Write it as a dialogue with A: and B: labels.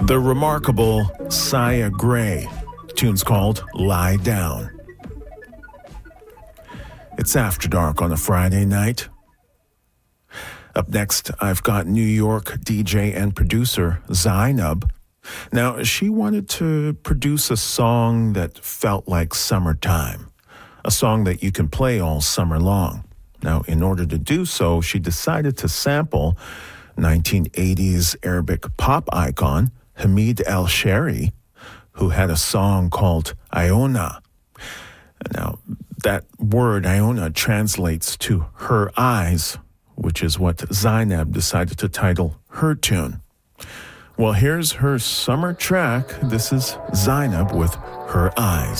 A: The remarkable Sia Gray. Tune's called Lie Down. It's After Dark on a Friday night. Up next, I've got New York DJ and producer Zainab. Now, she wanted to produce a song that felt like summertime, a song that you can play all summer long. Now, in order to do so, she decided to sample 1980s Arabic pop icon Hamid El-Sheri, who had a song called Iona. Now, that word Iona translates to her eyes, which is what Zainab decided to title her tune. Well, here's her summer track. This is Zainab with Her Eyes.